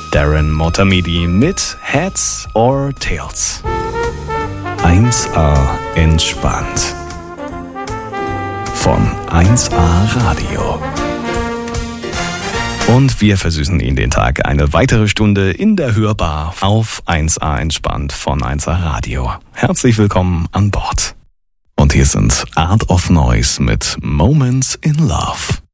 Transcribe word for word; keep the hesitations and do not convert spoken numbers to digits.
Darren Motamedi mit Heads or Tails. eins A entspannt. Von eins A Radio. Und wir versüßen Ihnen den Tag eine weitere Stunde in der Hörbar auf eins A entspannt von eins A Radio. Herzlich willkommen an Bord. Und hier sind Art of Noise mit Moments in Love.